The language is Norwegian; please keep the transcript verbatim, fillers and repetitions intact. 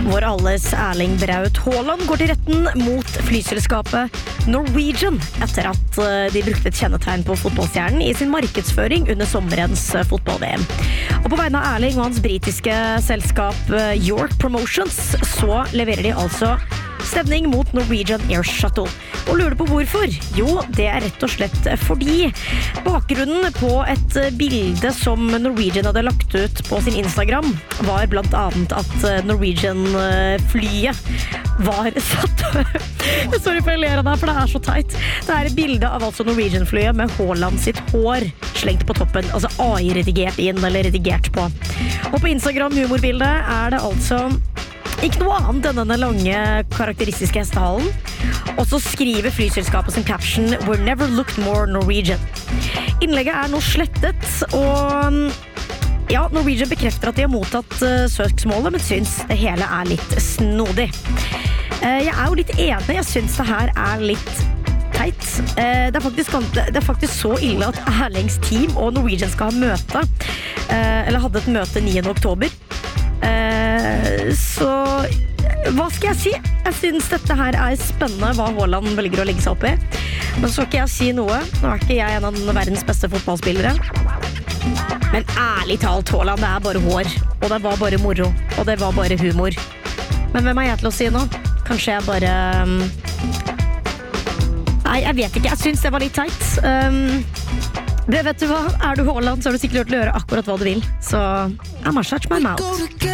Vår alles Erling Braut Haaland går til retten mot flyselskapet Norwegian etter at de brukte et kjennetegn på fotballstjernen i sin markedsføring under sommerens fotball-V M. Og på vegne av Erling og hans britiske selskap York Promotions så leverer de altså stevning mot Norwegian Air Shuttle. Og lurer på hvorfor? Jo, det er rett og slett fordi bakgrunnen på et bilde som Norwegian hadde lagt ut på sin Instagram var blant annet at Norwegian-flyet var satt Sorry for jeg ler av det, for det er så teit. Det er et bilde av altså Norwegian-flyet med Haaland sitt hår slengt på toppen, altså A I-redigert inn eller redigert på. Og på Instagram-humorbildet er det altså ikke noe annet enn denne lange karakteristiske hestehalen. Og så skriver flyselskapet sin caption We're never looked more Norwegian. Innlegget er nå slettet, og ja, Norwegian bekrefter at de har mottatt søksmålet, men syns det hele er litt snodig. Jeg er jo litt enig, jeg syns det her er litt teit. Det er faktisk, det er faktisk så ille at Erlings team og Norwegian skal ha møte, eller hadde et møte niende oktober. Så hva skal jeg si? Jeg synes dette her er spennende hva Haaland velger å legge seg opp i. Men så skal ikke jeg si noe. Nå er ikke jeg en av verdens beste fotballspillere. Men ærlig talt, Haaland, det er bare hår. Og det var bare moro. Og det var bare humor. Men hvem er jeg til å si nå? Kanskje jeg bare um... Nei, jeg vet ikke. Jeg synes det var litt teit. Um... Det vet du hva? Er du Haaland, så har du sikkert lurt til å gjøre akkurat hva du vil. Så I'm a shut my mouth.